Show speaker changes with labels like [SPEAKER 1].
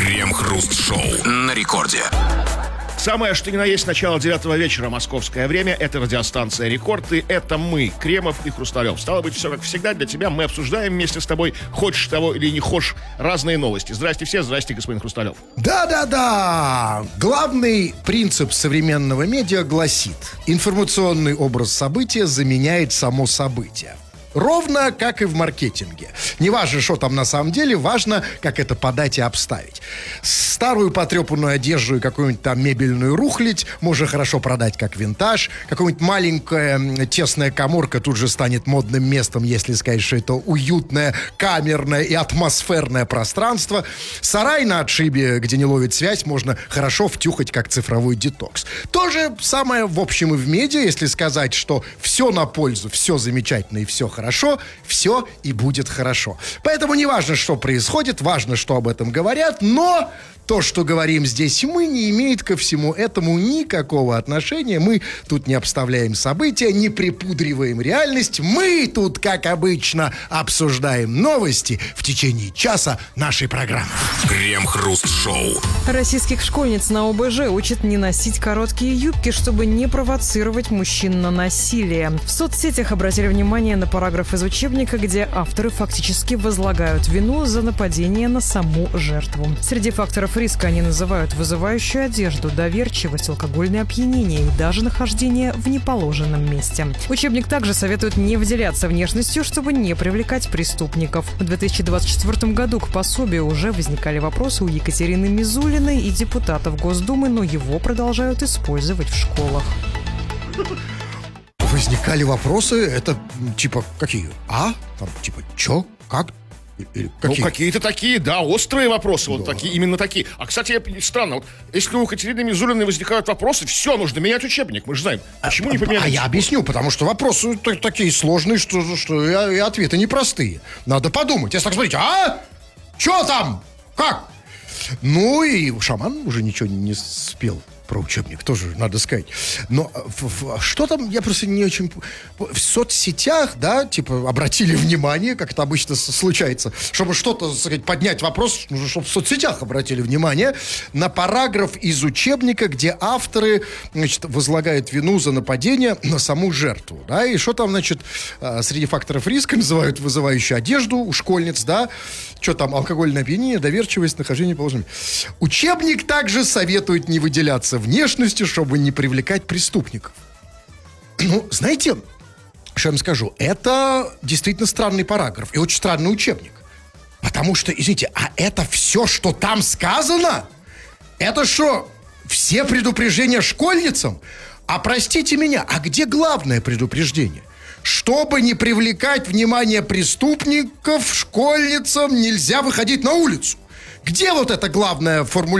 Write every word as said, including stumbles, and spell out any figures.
[SPEAKER 1] Крем-хруст-шоу на рекорде.
[SPEAKER 2] Самое, что ни на есть, начало девятого вечера, московское время. Это радиостанция «Рекорд», и это мы, Кремов и Хрусталев. Стало быть, все как всегда для тебя. Мы обсуждаем вместе с тобой, хочешь того или не хочешь, разные новости. Здрасте все, здрасте, господин Хрусталев.
[SPEAKER 3] Да-да-да! Главный принцип современного медиа гласит: информационный образ события заменяет само событие. Ровно как и в маркетинге. Не важно, что там на самом деле, важно, как это подать и обставить. Старую потрепанную одежду и какую-нибудь там мебельную рухлядь можно хорошо продать как винтаж. Какая-нибудь маленькая тесная каморка тут же станет модным местом, если сказать, что это уютное, камерное и атмосферное пространство. Сарай на отшибе, где не ловит связь, можно хорошо втюхать как цифровой детокс. То же самое в общем и в медиа, если сказать, что все на пользу, все замечательно и все хорошо. Хорошо, все и будет хорошо. Поэтому не важно, что происходит, важно, что об этом говорят, но то, что говорим здесь мы, не имеет ко всему этому никакого отношения. Мы тут не обставляем события, не припудриваем реальность. Мы тут, как обычно, обсуждаем новости в течение часа нашей программы.
[SPEAKER 1] Крем-хруст-шоу.
[SPEAKER 4] Российских школьниц на ОБЖ учат не носить короткие юбки, чтобы не провоцировать мужчин на насилие. В соцсетях обратили внимание на параграф из учебника, где авторы фактически возлагают вину за нападение на саму жертву. Среди факторов риска они называют вызывающую одежду, доверчивость, алкогольное опьянение и даже нахождение в неположенном месте. Учебник также советует не выделяться внешностью, чтобы не привлекать преступников. В две тысячи двадцать четвёртом году к пособию уже возникали вопросы у Екатерины Мизулиной и депутатов Госдумы, но его продолжают использовать в школах.
[SPEAKER 3] Возникали вопросы, это типа какие? А? Там, типа, чё? Как?
[SPEAKER 2] Какие? Ну, какие-то такие, да, острые вопросы, да. Вот такие, именно такие. А, кстати, странно, вот, если у Екатерины Мизулиной возникают вопросы, все, нужно менять учебник, мы же знаем. Почему
[SPEAKER 3] а,
[SPEAKER 2] не поменять?
[SPEAKER 3] А я объясню, потому что вопросы такие сложные, что, что и, и ответы непростые. Надо подумать. Если так смотрите, а? Чё там? Как? Ну и шаман уже ничего не спел про учебник, тоже надо сказать. Но в, в, что там, я просто не очень... В соцсетях, да, типа, обратили внимание, как это обычно случается, чтобы что-то, так сказать, поднять вопрос, нужно, чтобы в соцсетях обратили внимание на параграф из учебника, где авторы, значит, возлагают вину за нападение на саму жертву, да, и что там, значит, среди факторов риска называют вызывающую одежду у школьниц, да, что там, алкогольное опьянение, доверчивость, нахождение положения. Учебник также советует не выделяться внешностью, чтобы не привлекать преступников. Ну, знаете, что я вам скажу? Это действительно странный параграф и очень странный учебник. Потому что, извините, а это все, что там сказано? Это что, все предупреждения школьницам? А простите меня, а где главное предупреждение? Чтобы не привлекать внимание преступников, школьницам нельзя выходить на улицу. Где вот эта главная формулировка?